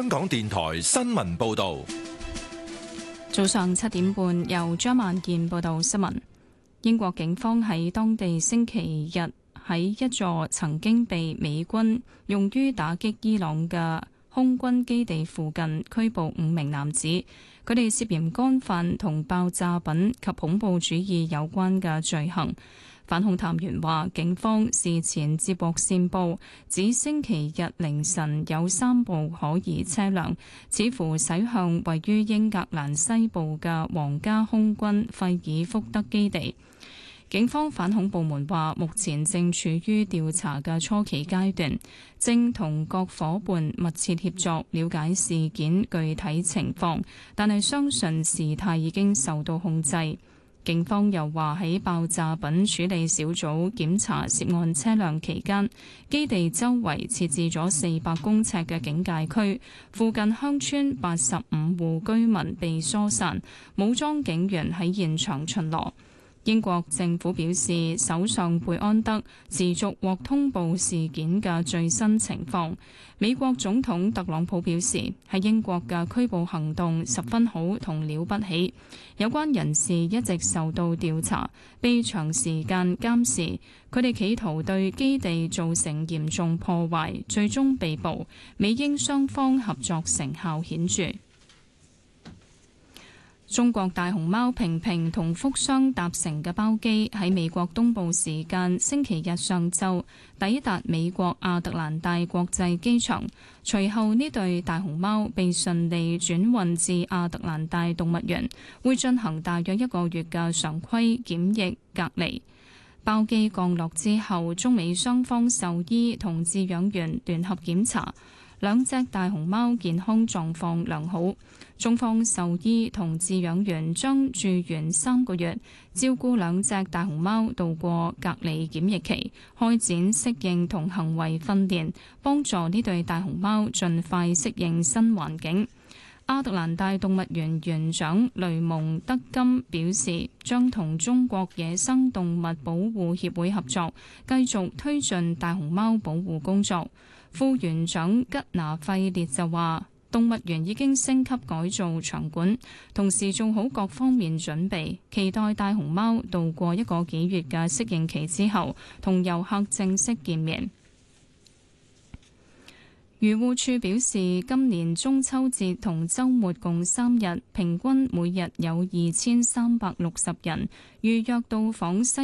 香港電台新聞報道。 早上7點半，由張萬健報道新聞。英國警方喺當地星期日喺一座曾經被美軍用於打擊伊朗嘅空軍基地附近拘捕5名男子，佢哋涉嫌干犯同爆炸品及恐怖主義有關嘅罪行。反恐探員話，警方事前接獲線報，指星期日凌晨有3部可疑車輛，似乎駛向位於英格蘭西部嘅皇家空軍費爾福德基地。警方反恐部門話，目前正處於調查嘅初期階段，正同各夥伴密切協作，了解事件具體情況，但係相信事態已經受到控制。警方又話，喺爆炸品處理小組檢查涉案車輛期間，基地周圍設置咗400公尺嘅警戒區，附近鄉村85戶居民被疏散，武裝警員喺現場巡邏。英國政府表示，首相貝安德持續獲通報事件嘅最新情況。美國總統特朗普表示，喺英國嘅拘捕行動十分好同了不起，有關人士一直受到調查，被長時間監視，佢哋企圖對基地造成嚴重破壞，最終被捕。美英雙方合作成效顯著。中國大熊貓平平同福箱搭乘嘅包機喺美國東部時間星期日上晝抵達美國亞特蘭大國際機場，隨後呢對大熊貓被順利轉運至亞特蘭大動物園，會進行大約1個月嘅常規檢疫隔離。包機降落之後，中美雙方獸醫同飼養員聯合檢查，兩隻大熊貓健康狀況良好。中方獸醫同飼養員將住院3個月，照顧兩隻大熊貓度過隔離檢疫期，開展適應同行為訓練，幫助呢對大熊貓盡快適應新環境。亞特蘭大動物園園長雷蒙德金表示，將同中國野生動物保護協會合作，繼續推進大熊貓保護工作。副園長吉拿費列就話，動物園已經升級改造場館，同時做好各方面準備，期待大熊貓度過1個幾月嘅適應期之後，同遊客正式見面。漁護署表示，今年中秋節同週末共3日，平均每日有2360人預約到訪西